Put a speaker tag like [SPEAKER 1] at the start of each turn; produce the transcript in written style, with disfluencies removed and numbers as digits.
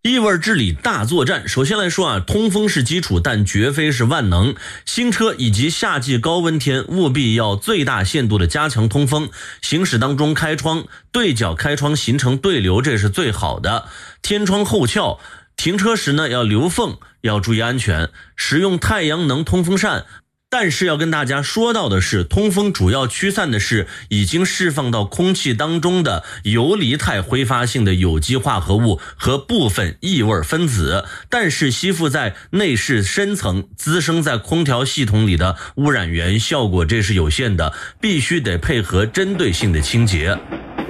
[SPEAKER 1] 异味治理大作战。首先来说啊，通风是基础，但绝非是万能。新车以及夏季高温天，务必要最大限度的加强通风。行驶当中开窗，对角开窗形成对流，这是最好的。天窗后翘，停车时呢要留缝，要注意安全。使用太阳能通风扇。但是要跟大家说到的是，通风主要驱散的是已经释放到空气当中的游离态挥发性的有机化合物和部分异味分子，但是吸附在内饰深层滋生在空调系统里的污染源效果这是有限的，必须得配合针对性的清洁。